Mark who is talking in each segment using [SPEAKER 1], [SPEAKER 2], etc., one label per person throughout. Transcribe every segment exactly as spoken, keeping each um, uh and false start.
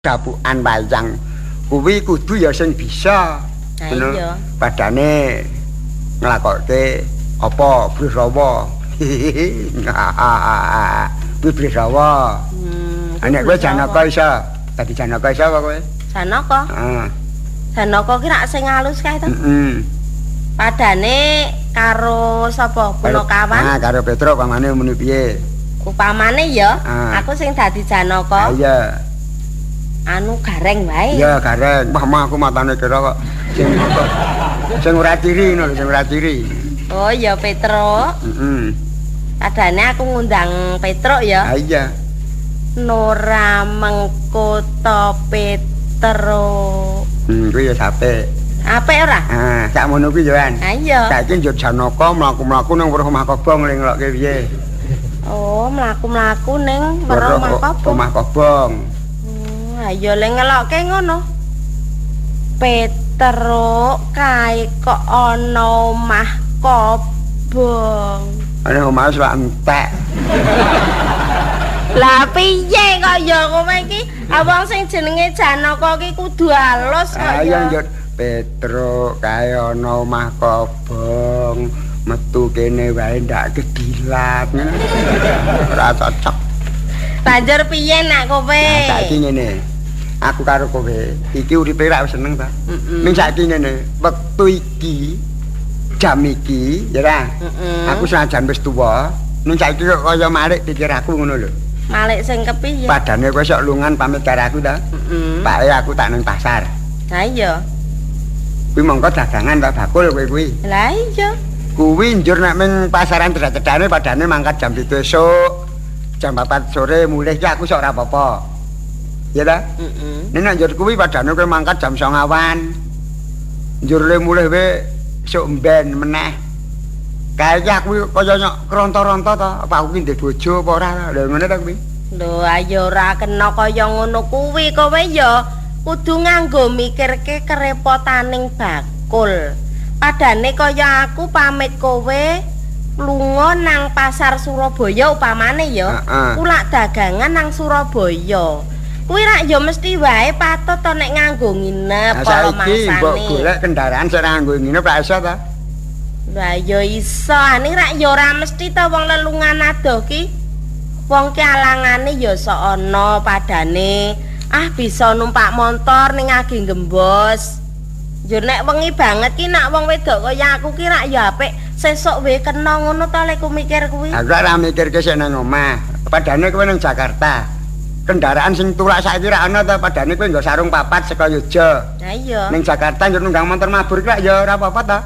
[SPEAKER 1] dapukan wayang kuwi kudu ya sing bisa.
[SPEAKER 2] Nah, iya.
[SPEAKER 1] Padane nglakokke apa Brisrawa. Kuwi Brisrawa.
[SPEAKER 2] Hmm.
[SPEAKER 1] Nek kowe Janaka iso. Dadi Janaka iso apa kowe?
[SPEAKER 2] Janaka.
[SPEAKER 1] Heeh.
[SPEAKER 2] Janaka ki rak sing halus kae to.
[SPEAKER 1] Heeh.
[SPEAKER 2] Padane karo sapa? Punakawan.
[SPEAKER 1] Ah, karo Petruk pamane muni piye?
[SPEAKER 2] Upamane ya,
[SPEAKER 1] ah.
[SPEAKER 2] aku sing dadi Janaka.
[SPEAKER 1] Ah, iya.
[SPEAKER 2] Anu gareng wae.
[SPEAKER 1] Iya, gareng. Wah, mah aku matane kira kok sing sing ora ciri ngono, sing ora ciri.
[SPEAKER 2] Oh, ya Petruk.
[SPEAKER 1] Heeh.
[SPEAKER 2] Padane aku ngundang Petruk ya.
[SPEAKER 1] Ah, iya.
[SPEAKER 2] Nora Mengkota Petruk.
[SPEAKER 1] Hmm, kuwi ya sape.
[SPEAKER 2] Apik ora?
[SPEAKER 1] Ah, sak ngono kuwi yo kan.
[SPEAKER 2] Ha iya.
[SPEAKER 1] Saiki njur Janaka mlaku-mlaku nang weruh omah Kobong ning ngelokke piye?
[SPEAKER 2] Oh, mlaku-mlaku ning weruh omah Kobong.
[SPEAKER 1] Omah Kobong.
[SPEAKER 2] Hmm, ayo le ngelokke ngono. Petruk kae kok ana omah Kobong.
[SPEAKER 1] Ana omah wis lak entek.
[SPEAKER 2] Lah piye kok ya kowe iki? Awang sing jenenge Janaka ki kudu halus kok
[SPEAKER 1] ya.
[SPEAKER 2] ya.
[SPEAKER 1] Petruk kae ana omah Kobong, metu kene wae ndak kedilat. Ora cocok.
[SPEAKER 2] Banjur piye nak kowe?
[SPEAKER 1] Nah, saiki ngene. Aku karo kowe iki uripe ra wis seneng ta. Ning saiki ngene, wektu iki jam iki ya ra. Aku senajan wis tuwa, ning saiki kok kaya malik pikir aku ngono lho.
[SPEAKER 2] Malik sing kepiye?
[SPEAKER 1] Padane kowe sok lungan pamit karo aku ta. Heeh. Pake aku tak nang pasar.
[SPEAKER 2] Ha iya.
[SPEAKER 1] Kuwi mongko dagangan tak bakul kowe kuwi.
[SPEAKER 2] Lah iya.
[SPEAKER 1] Kuwi njur nek ming pasaran cedhak-cedhane padane mangkat jam pitu esuk. Jam papat sore mulih ki aku sok ora apa-apa. Ya ta? Heeh. Nek njur kuwi padane kowe mangkat jam songo awan. Njur le mulih kowe esuk mben meneh. Kae iki aku kaya nyok kronto-ronto to, apa aku ki ndek bojo apa ora? Lha ngene ta kuwi.
[SPEAKER 2] Lho ayo ora kena kaya ngono kuwi kowe ya kudu nganggo mikirke kerepotaning bakul. Padane kaya aku pamit kowe lunga nang pasar Surabaya upamane ya. Kulak dagangan nang Surabaya. Kuwi rak ya mesti wae patut to nek nganggo nginep kala mangsane.
[SPEAKER 1] Saiki mbok golek kendaraan sing nganggo nginep ra iso ta?
[SPEAKER 2] Lah ya iso, ning rak ya ora mesti to wong lelungan adoh ki. Wong ki alangane ya sok ana padane. Ah bisa numpak motor ning Agi Gembos. Yo nek wengi banget ki nak wong wedok kaya aku ki rak ya apik sesuk wae kena ngono to lek ku mikir kuwi.
[SPEAKER 1] Aku ora mikirke sik nang omah. Padane kowe nang Jakarta. Kendaraan sing tulak saiki ra ana to, padane kowe nggo sarung papat saka Yogya.
[SPEAKER 2] Lah iya.
[SPEAKER 1] Ning Jakarta yo nunggang motor mabur ki ya ora apa-apa to.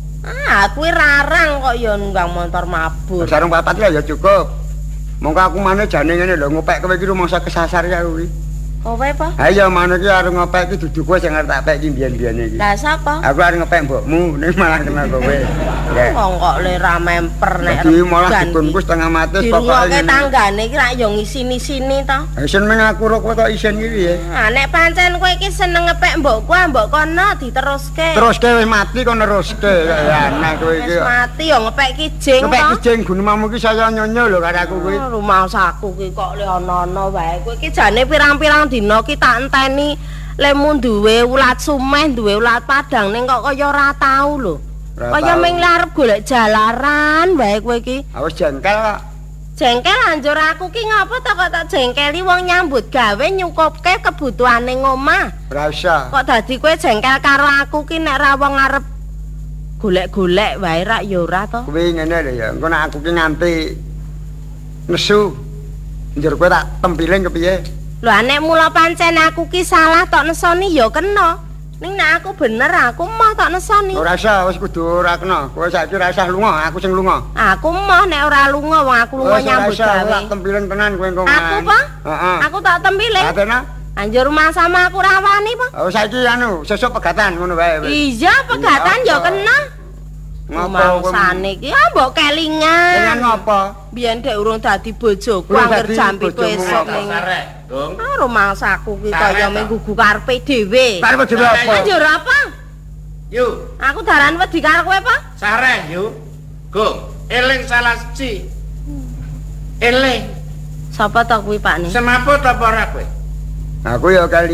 [SPEAKER 2] Ah, kuwi rarang kok ya nunggang motor mabur.
[SPEAKER 1] Sarung papat ya cukup. Monggo aku maneh jane ngene lho ngopek kowe iki rumangsa kesasar ya kuwi.
[SPEAKER 2] Kowe apa?
[SPEAKER 1] Ha iya maneh iki arep ngopek iki dudu kowe sing arep tak pek iki mbiyen-mbiyen iki.
[SPEAKER 2] Lah sapa?
[SPEAKER 1] Aku arep ngopek mbokmu, ning malah kena kowe.
[SPEAKER 2] Wong kok le ra memper nek
[SPEAKER 1] iki malah ditunku setengah mati
[SPEAKER 2] pokoke. Di tanggane iki rak yo ngisini-sini to.
[SPEAKER 1] Ha isen men aku kok kok isin iki ya.
[SPEAKER 2] Ah nek pancen kowe iki seneng ngepek mbokku, mbok kono diteruske.
[SPEAKER 1] Teruske wis mati kok neruske. Ya aneh kowe iki.
[SPEAKER 2] Wis mati yo ngepek kijing to.
[SPEAKER 1] Ngepek kijing gunemamu iki saya nyonyo lho karo aku kuwi.
[SPEAKER 2] Rumangsaku ki kok le ana-ana wae. Kowe iki jane pirang-pirang dina ki tak enteni lemu duwe ulat sumeh, duwe ulat padang ning kok kaya ora tau lho. Kaya ming arep golek jalaran wae kowe iki.
[SPEAKER 1] Ah wis jengkel kok.
[SPEAKER 2] Jengkel anjur aku ki ngapa to kok tak jengkeli wong nyambut gawe nyukupke kebutuhane ngomah.
[SPEAKER 1] Ora usah.
[SPEAKER 2] Kok dadi kowe jengkel karo aku ki nek ra wong arep golek-golek wae rak ya ora to.
[SPEAKER 1] Kuwi ngene lho ya, engko nek aku ki nganti nesu. Njur kowe tak tempiling kepiye?
[SPEAKER 2] Lho nek mula pancen aku ki salah tok nesoni ya kena. Ning nek aku bener aku mau tok nesoni.
[SPEAKER 1] Ora usah, wis kudu ora kena. Kowe saiki ora usah lunga, aku sing lunga.
[SPEAKER 2] Aku mau nek ora lunga wong aku lunga nyambut gawe.
[SPEAKER 1] Tak tempiling tenan kowe engko.
[SPEAKER 2] Aku apa?
[SPEAKER 1] Heeh.
[SPEAKER 2] Aku tak tempiling.
[SPEAKER 1] Atena?
[SPEAKER 2] Anjur rumah sama aku ra wani apa?
[SPEAKER 1] Oh saiki anu, sesuk pegatan ngono wae wis.
[SPEAKER 2] Iya, pegatan ya kena.
[SPEAKER 1] Ngopo
[SPEAKER 2] sane iki ah mbok kelingan.
[SPEAKER 1] Kelingan ngopo?
[SPEAKER 2] Biyen dek urung dadi bojoku angger jam pitu esuk ning.
[SPEAKER 3] Dong.
[SPEAKER 2] Ah rumangsaku ki kaya menggugu karepe dhewe.
[SPEAKER 1] Karepe dhewe apa?
[SPEAKER 2] Anjur apa?
[SPEAKER 3] Yuk.
[SPEAKER 2] Aku daran wedi karo kowe apa?
[SPEAKER 3] Sareh yuk. Gong, eling salah siji. Eling.
[SPEAKER 2] Sapa to kuwi Pak ne?
[SPEAKER 3] Semaput apa ora kowe?
[SPEAKER 1] Aku ya kali